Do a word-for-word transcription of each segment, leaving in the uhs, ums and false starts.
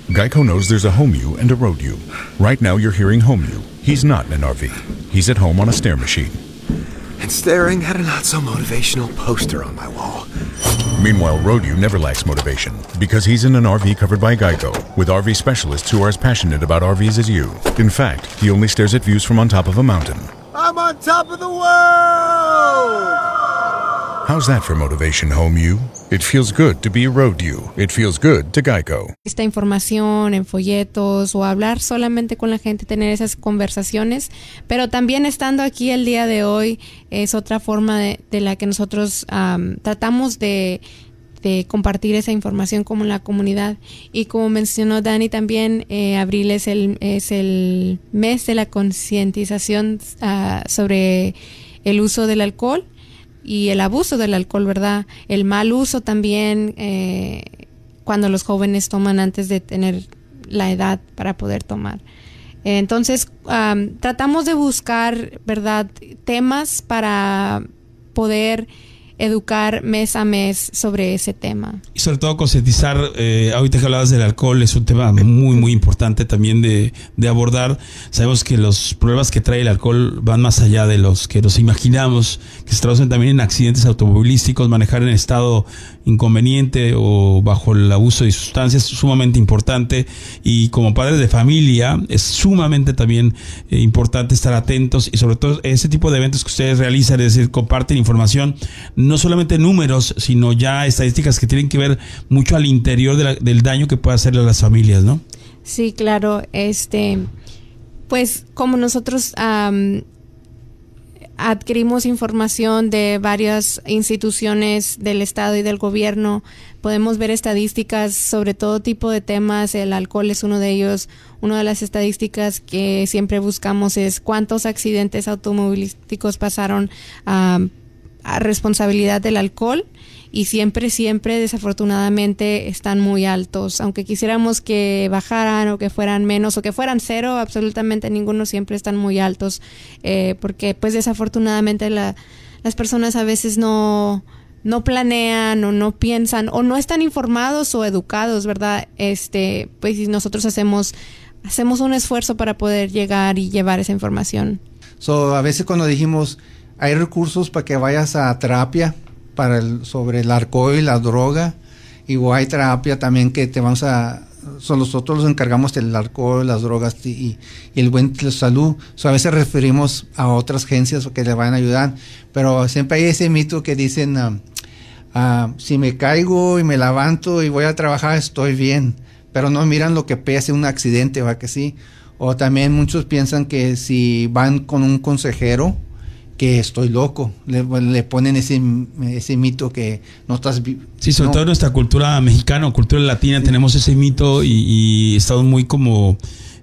Geico knows there's a home you and a road you. Right now you're hearing home you. He's not in an R V. He's at home on a stair machine. And staring at a not-so-motivational poster on my wall. Meanwhile, road you never lacks motivation because he's in an R V covered by Geico with R V specialists who are as passionate about R Vs as you. In fact, he only stares at views from on top of a mountain. I'm on top of the world! How's that for motivation, home you? It feels good to be road you. It feels good to Geico. Esta información en folletos o hablar solamente con la gente, tener esas conversaciones, pero también estando aquí el día de hoy es otra forma de, de la que nosotros um, tratamos de, de compartir esa información como la comunidad. Y como mencionó Dani también, eh, abril es el, es el mes de la concientización uh, sobre el uso del alcohol y el abuso del alcohol, ¿verdad? El mal uso también eh, cuando los jóvenes toman antes de tener la edad para poder tomar. Entonces, um, tratamos de buscar, ¿verdad?, temas para poder educar mes a mes sobre ese tema. Y sobre todo concientizar, eh, ahorita que hablabas del alcohol, es un tema muy, muy importante también de, de abordar. Sabemos que los problemas que trae el alcohol van más allá de los que nos imaginamos, que se traducen también en accidentes automovilísticos, manejar en estado inconveniente o bajo el abuso de sustancias, es sumamente importante. Y como padres de familia, es sumamente también eh, importante estar atentos y sobre todo ese tipo de eventos que ustedes realizan, es decir, comparten información, no solamente números, sino ya estadísticas que tienen que ver mucho al interior de la, del daño que puede hacerle a las familias, ¿no? Sí, claro. Este, pues como nosotros um, adquirimos información de varias instituciones del Estado y del gobierno, podemos ver estadísticas sobre todo tipo de temas. El alcohol es uno de ellos. Una de las estadísticas que siempre buscamos es cuántos accidentes automovilísticos pasaron a um, a responsabilidad del alcohol, y siempre, siempre desafortunadamente están muy altos. Aunque quisiéramos que bajaran o que fueran menos o que fueran cero, absolutamente ninguno, siempre están muy altos, eh, porque pues desafortunadamente la, las personas a veces no, no planean o no piensan o no están informados o educados, ¿verdad? Este, pues nosotros hacemos, hacemos un esfuerzo para poder llegar y llevar esa información. So, a veces cuando dijimos hay recursos para que vayas a terapia para el, sobre el alcohol y la droga, y o hay terapia también que te vamos a, so nosotros nos encargamos del alcohol, las drogas y, y el buen la salud. So, a veces referimos a otras agencias que le van a ayudar, pero siempre hay ese mito que dicen uh, uh, si me caigo y me levanto y voy a trabajar estoy bien, pero no miran lo que pese un accidente, ¿va que sí? O también muchos piensan que si van con un consejero que estoy loco, le, le ponen ese, ese mito que no estás... Sí, sobre no. todo en nuestra cultura mexicana o cultura latina, sí, tenemos ese mito y, y estamos muy como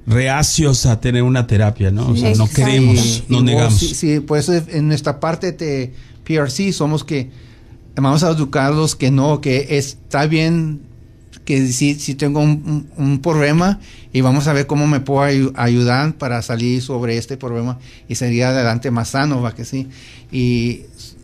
reacios a tener una terapia, ¿no? Sí, o sea, no queremos, sí, no negamos. Sí, sí, pues en nuestra parte de P R C somos que vamos a educarlos que no, que está bien, que si, si tengo un, un, un problema y vamos a ver cómo me puedo ay- ayudar para salir sobre este problema y salir adelante más sano, ¿va que sí? Y,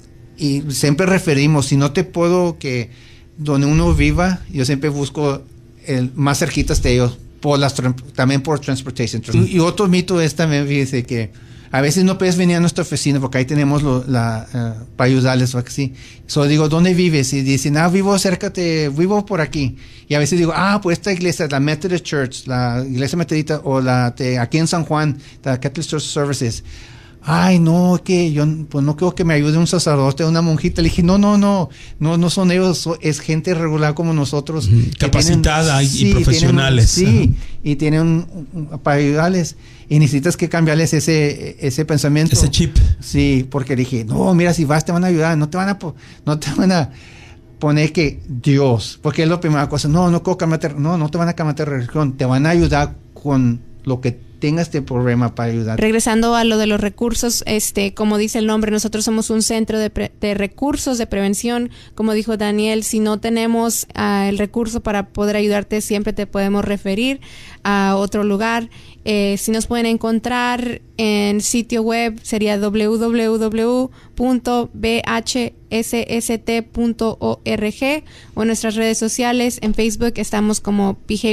y siempre referimos, si no te puedo que donde uno viva, yo siempre busco el más cerquitas de ellos, por las también por transportation. Mm. Y, y otro mito es también, fíjese, que a veces no puedes venir a nuestra oficina porque ahí tenemos lo, la, uh, para ayudarles, ¿va que sí? Solo digo, ¿dónde vives? Y dicen, ah, vivo cerca de, vivo por aquí. Y a veces digo, ah, pues esta iglesia, la Methodist Church, la iglesia metodista, o la de aquí en San Juan, la Catholic Church Services. Ay, no, que yo pues no creo que me ayude un sacerdote, una monjita. Le dije, no, no, no, no, no son ellos, es gente regular como nosotros. Uh-huh. Capacitada tienen, y, sí, y profesionales. Tienen, sí, y tienen un, un, para ayudarles. Y necesitas que cambiarles ese, ese pensamiento. Ese chip. Sí, porque dije, no, mira, si vas te van a ayudar, no te van a, no te van a poner que Dios, porque es la primera cosa. No, no creo cambiarte, no, no te van a cambiar religión, te van a ayudar con lo que tenga este problema para ayudar. Regresando a lo de los recursos, este, como dice el nombre, nosotros somos un centro de, pre- de recursos de prevención. Como dijo Daniel, si no tenemos uh, el recurso para poder ayudarte, siempre te podemos referir a otro lugar. Eh, si nos pueden encontrar en sitio web sería doble u doble u doble u punto b h s s t punto org o en nuestras redes sociales. En Facebook estamos como Behavior